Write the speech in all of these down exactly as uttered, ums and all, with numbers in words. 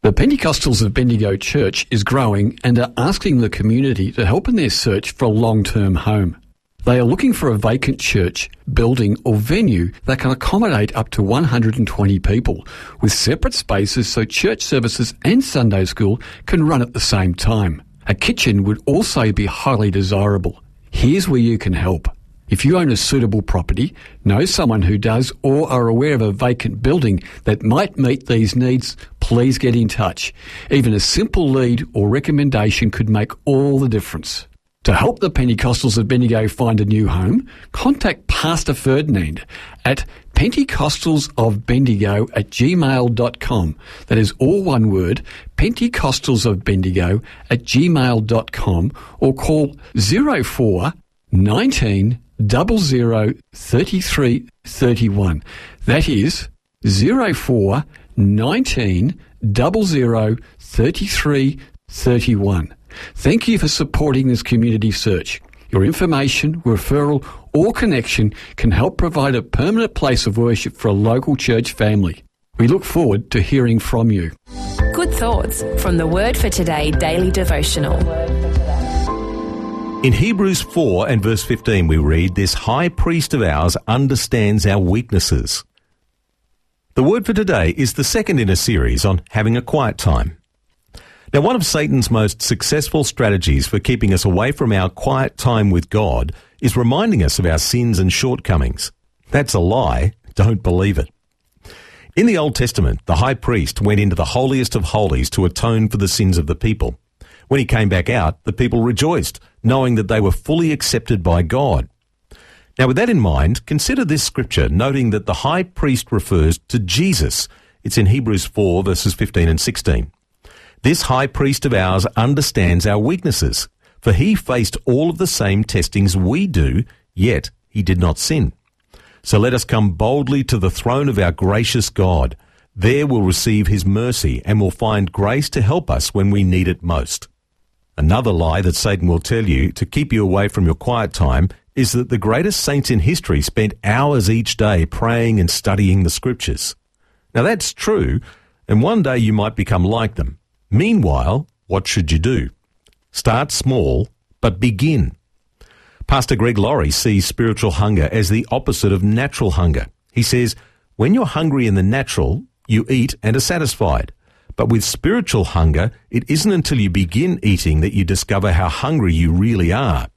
The Pentecostals of Bendigo Church is growing and are asking the community to help in their search for a long-term home. They are looking for a vacant church, building or venue that can accommodate up to one hundred twenty people, with separate spaces so church services and Sunday school can run at the same time. A kitchen would also be highly desirable. Here's where you can help. If you own a suitable property, know someone who does, or are aware of a vacant building that might meet these needs, please get in touch. Even a simple lead or recommendation could make all the difference. To help the Pentecostals of Bendigo find a new home, contact Pastor Ferdinand at pentecostalsofbendigo at gmail dot com. That is all one word, pentecostalsofbendigo at gmail dot com, or call zero four nineteen double zero thirty-three thirty-one. That is zero four nineteen double zero thirty-three thirty-one. Thank you for supporting this community search. Your information, referral or connection can help provide a permanent place of worship for a local church family. We look forward to hearing from you. Good thoughts from the Word for Today daily devotional. In Hebrews four and verse fifteen we read, "This high priest of ours understands our weaknesses." The Word for Today is the second in a series on having a quiet time. Now, one of Satan's most successful strategies for keeping us away from our quiet time with God is reminding us of our sins and shortcomings. That's a lie. Don't believe it. In the Old Testament, the high priest went into the holiest of holies to atone for the sins of the people. When he came back out, the people rejoiced, knowing that they were fully accepted by God. Now, with that in mind, consider this scripture, noting that the high priest refers to Jesus. It's in Hebrews four, verses fifteen and sixteen. "This high priest of ours understands our weaknesses, for he faced all of the same testings we do, yet he did not sin. So let us come boldly to the throne of our gracious God. There we'll receive his mercy and will find grace to help us when we need it most." Another lie that Satan will tell you to keep you away from your quiet time is that the greatest saints in history spent hours each day praying and studying the scriptures. Now that's true, and one day you might become like them. Meanwhile, what should you do? Start small, but begin. Pastor Greg Laurie sees spiritual hunger as the opposite of natural hunger. He says, when you're hungry in the natural, you eat and are satisfied. But with spiritual hunger, it isn't until you begin eating that you discover how hungry you really are.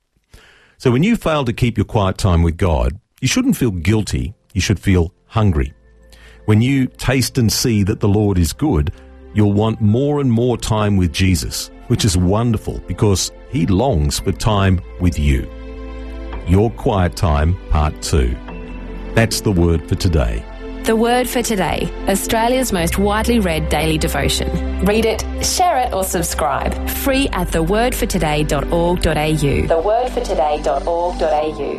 So when you fail to keep your quiet time with God, you shouldn't feel guilty, you should feel hungry. When you taste and see that the Lord is good, you'll want more and more time with Jesus, which is wonderful because he longs for time with you. Your Quiet Time, Part two. That's the Word for Today. The Word for Today, Australia's most widely read daily devotion. Read it, share it or subscribe. Free at the word for today dot org dot a u. the word for today dot org dot a u.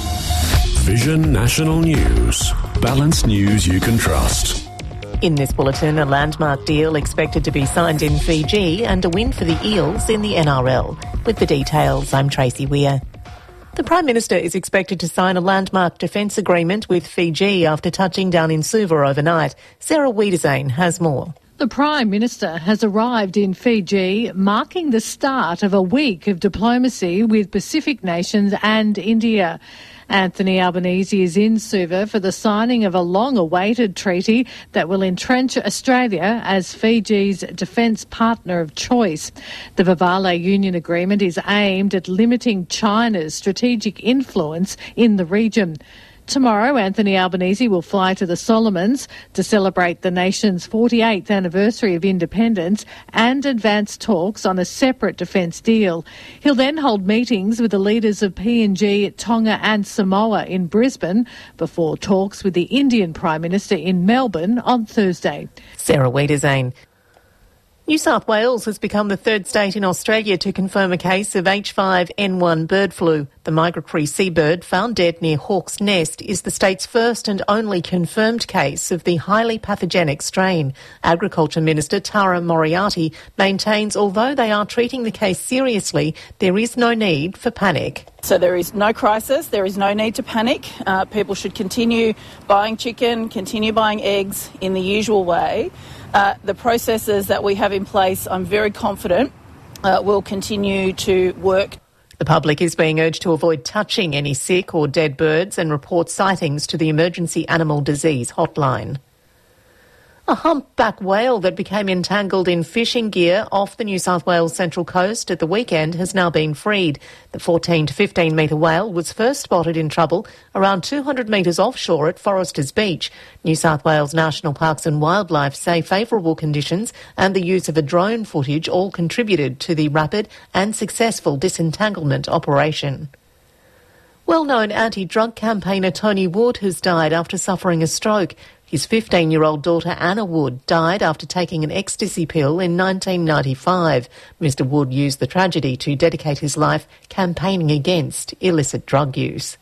Vision National News. Balanced news you can trust. In this bulletin, a landmark deal expected to be signed in Fiji and a win for the Eels in the N R L. With the details, I'm Tracy Weir. The Prime Minister is expected to sign a landmark defence agreement with Fiji after touching down in Suva overnight. Sarah Wiedersane has more. The Prime Minister has arrived in Fiji, marking the start of a week of diplomacy with Pacific nations and India. Anthony Albanese is in Suva for the signing of a long-awaited treaty that will entrench Australia as Fiji's defence partner of choice. The Vivale Union Agreement is aimed at limiting China's strategic influence in the region. Tomorrow, Anthony Albanese will fly to the Solomons to celebrate the nation's forty-eighth anniversary of independence and advance talks on a separate defence deal. He'll then hold meetings with the leaders of P N G, Tonga and Samoa in Brisbane before talks with the Indian Prime Minister in Melbourne on Thursday. Sarah Wiedersane. New South Wales has become the third state in Australia to confirm a case of H five N one bird flu. The migratory seabird found dead near Hawke's Nest is the state's first and only confirmed case of the highly pathogenic strain. Agriculture Minister Tara Moriarty maintains although they are treating the case seriously, there is no need for panic. So there is no crisis, there is no need to panic. Uh, people should continue buying chicken, continue buying eggs in the usual way. Uh, the processes that we have in place, I'm very confident, uh, will continue to work. The public is being urged to avoid touching any sick or dead birds and report sightings to the Emergency Animal Disease Hotline. A humpback whale that became entangled in fishing gear off the New South Wales Central Coast at the weekend has now been freed. The fourteen to fifteen metre whale was first spotted in trouble around two hundred metres offshore at Foresters Beach. New South Wales National Parks and Wildlife say favourable conditions and the use of a drone footage all contributed to the rapid and successful disentanglement operation. Well-known anti-drug campaigner Tony Wood has died after suffering a stroke. His fifteen-year-old daughter Anna Wood died after taking an ecstasy pill in nineteen ninety-five. Mister Wood used the tragedy to dedicate his life campaigning against illicit drug use.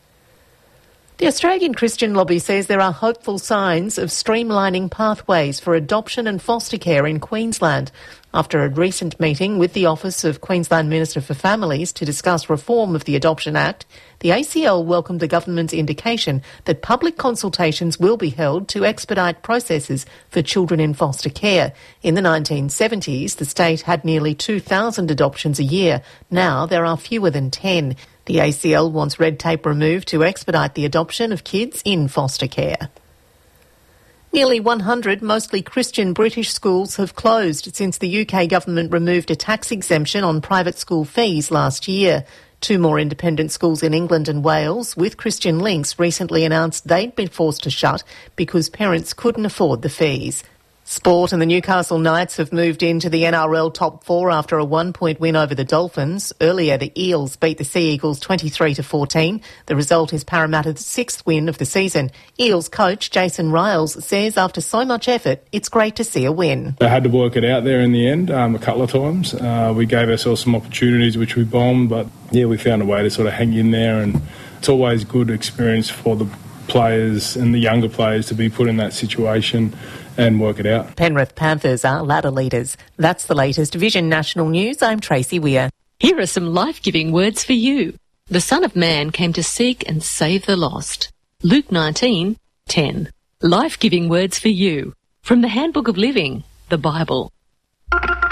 The Australian Christian Lobby says there are hopeful signs of streamlining pathways for adoption and foster care in Queensland. After a recent meeting with the Office of Queensland Minister for Families to discuss reform of the Adoption Act, the A C L welcomed the government's indication that public consultations will be held to expedite processes for children in foster care. In the nineteen seventies, the state had nearly two thousand adoptions a year. Now there are fewer than ten. The A C L wants red tape removed to expedite the adoption of kids in foster care. Nearly one hundred mostly Christian British schools have closed since the U K government removed a tax exemption on private school fees last year. Two more independent schools in England and Wales with Christian links recently announced they'd been forced to shut because parents couldn't afford the fees. Sport and the Newcastle Knights have moved into the N R L top four after a one-point win over the Dolphins. Earlier, the Eels beat the Sea Eagles twenty-three to fourteen. The result is Parramatta's sixth win of the season. Eels coach Jason Riles says after so much effort, it's great to see a win. They had to work it out there in the end um, a couple of times. Uh, we gave ourselves some opportunities which we bombed, but yeah, we found a way to sort of hang in there, and it's always good experience for the players and the younger players to be put in that situation and work it out. Penrith Panthers are ladder leaders. That's the latest Vision National News. I'm Tracy Weir. Here are some life-giving words for you. The Son of Man came to seek and save the lost. Luke nineteen ten. Life-giving words for you from the Handbook of Living, the Bible.